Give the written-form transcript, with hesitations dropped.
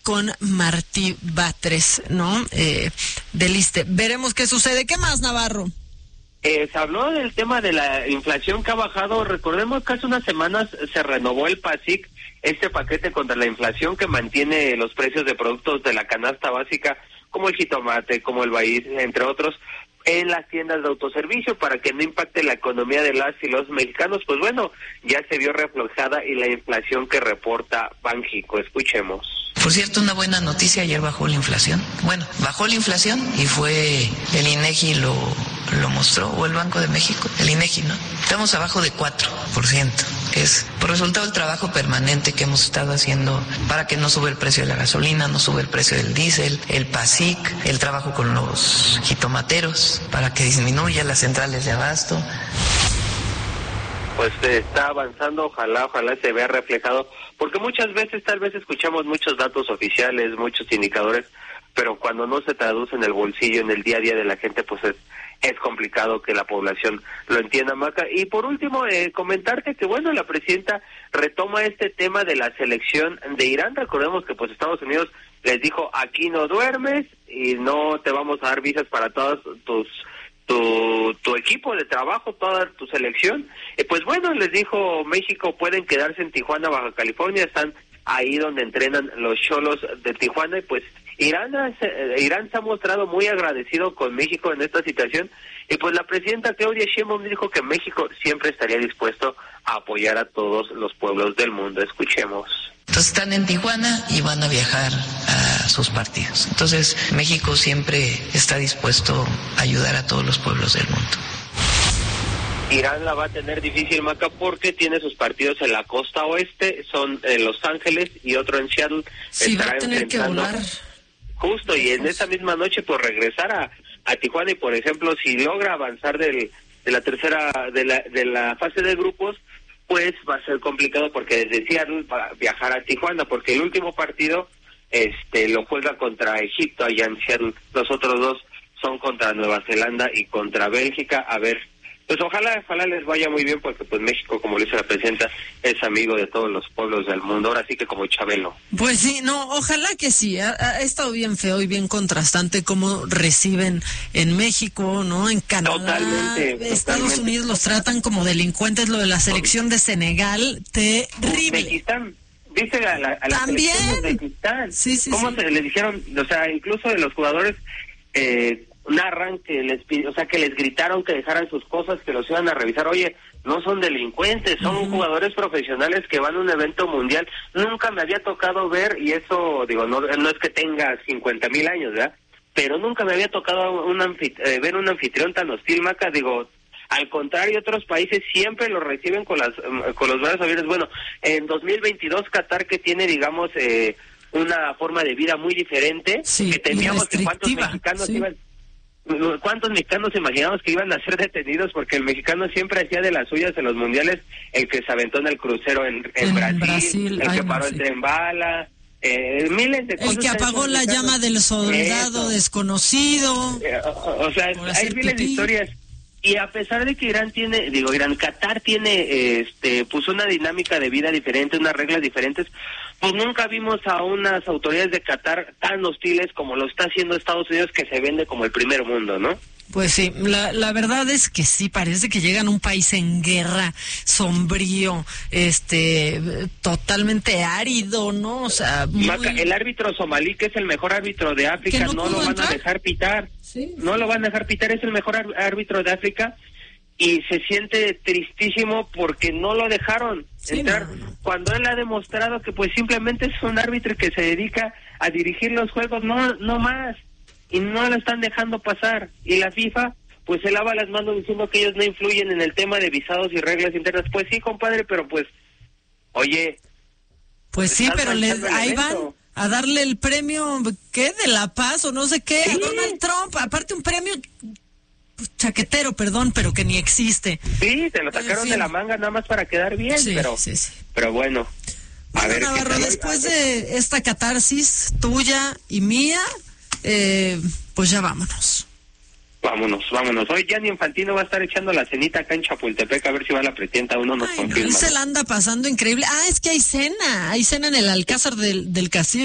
con Martí Batres, ¿no? Del ISSSTE. Veremos qué sucede. ¿Qué más, Navarro? Se habló del tema de la inflación que ha bajado. Recordemos que hace unas semanas se renovó el PASIC, este paquete contra la inflación que mantiene los precios de productos de la canasta básica, como el jitomate, como el maíz, entre otros, en las tiendas de autoservicio para que no impacte la economía de las y los mexicanos. Pues bueno, ya se vio reflejada y la inflación que reporta Banxico. Escuchemos. Por cierto, una buena noticia, ayer bajó la inflación. Bueno, bajó la inflación y fue el INEGI lo mostró, o el Banco de México, el INEGI, ¿no? Estamos abajo de 4%. Es por resultado del trabajo permanente que hemos estado haciendo para que no sube el precio de la gasolina, no sube el precio del diésel, el PASIC, el trabajo con los jitomateros para que disminuya las centrales de abasto. Pues está avanzando, ojalá se vea reflejado, porque muchas veces tal vez escuchamos muchos datos oficiales, muchos indicadores, pero cuando no se traduce en el bolsillo, en el día a día de la gente, pues es complicado que la población lo entienda, Maca. Y por último, comentarte que, bueno, la presidenta retoma este tema de la selección de Irán. Recordemos que pues Estados Unidos les dijo, aquí no duermes y no te vamos a dar visas para todos tu equipo de trabajo, toda tu selección. Pues bueno, les dijo México, pueden quedarse en Tijuana, Baja California, están ahí donde entrenan los Xolos de Tijuana, y pues Irán se ha mostrado muy agradecido con México en esta situación, y pues la presidenta Claudia Sheinbaum dijo que México siempre estaría dispuesto a apoyar a todos los pueblos del mundo. Escuchemos. Entonces están en Tijuana y van a viajar a sus partidos. Entonces México siempre está dispuesto a ayudar a todos los pueblos del mundo. Irán la va a tener difícil, Maca, porque tiene sus partidos en la costa oeste, son en Los Ángeles y otro en Seattle. Sí, va a tener que volar. Justo, y en esa misma noche, pues regresar a Tijuana, y por ejemplo, si logra avanzar de la tercera, de la fase de grupos, pues va a ser complicado, porque desde Seattle va a viajar a Tijuana, porque el último partido lo juega contra Egipto allá en Seattle. Los otros dos son contra Nueva Zelanda y contra Bélgica. A ver, pues ojalá les vaya muy bien, porque pues México, como le dice la presidenta, es amigo de todos los pueblos del mundo, ahora sí que como Chabelo. Pues sí, no, ojalá que sí. Ha estado bien feo y bien contrastante cómo reciben en México, ¿no? En Canadá, totalmente. Estados Unidos los tratan como delincuentes. Lo de la selección de Senegal, terrible. Uzbekistán. ¿Viste a la también selección de Uzbekistán? Sí, ¿Cómo sí. se les dijeron? O sea, incluso de los jugadores narran que les gritaron que dejaran sus cosas, que los iban a revisar. Oye, no son delincuentes, son jugadores profesionales que van a un evento mundial. Nunca me había tocado ver, y eso, digo, no es que tenga 50,000 años, ¿verdad? Pero nunca me había tocado ver un anfitrión tan hostil, Maca. Digo, al contrario, otros países siempre lo reciben con los brazos abiertos. Bueno, en 2022 Qatar, que tiene, digamos, una forma de vida muy diferente, sí, que temíamos que ¿cuántos mexicanos imaginamos que iban a ser detenidos? Porque el mexicano siempre hacía de las suyas en los mundiales, el que se aventó en el crucero en Brasil, el que paró el tren bala, miles de cosas. El que apagó la llama del soldado desconocido. O sea, hay miles de historias. Y a pesar de que Qatar tiene pues una dinámica de vida diferente, unas reglas diferentes, pues nunca vimos a unas autoridades de Qatar tan hostiles como lo está haciendo Estados Unidos, que se vende como el primer mundo, ¿no? Pues sí, la verdad es que sí, parece que llegan a un país en guerra, sombrío, totalmente árido, ¿no? O sea, Maca, el árbitro somalí, que es el mejor árbitro de África, no lo van a dejar pitar. ¿Sí? No lo van a dejar pitar, es el mejor árbitro de África, y se siente tristísimo porque no lo dejaron entrar, cuando él ha demostrado que pues simplemente es un árbitro que se dedica a dirigir los juegos, no más, y no lo están dejando pasar. Y la FIFA pues se lava las manos diciendo que ellos no influyen en el tema de visados y reglas internas. Pues sí, compadre, pero pues, oye, pues sí, pero ahí van a darle el premio, ¿qué? De la paz o no sé qué, a Donald Trump, aparte un premio chaquetero, perdón, pero que ni existe. Sí, se lo sacaron de la manga nada más para quedar bien, sí, pero bueno. A ver, Navarro, después de esta catarsis tuya y mía, pues ya vámonos. Vámonos. Hoy Gianni Infantino va a estar echando la cenita acá en Chapultepec, a ver si va la presidenta, uno nos confirma. Él se la anda pasando increíble. Es que hay cena en el Alcázar del Castillo.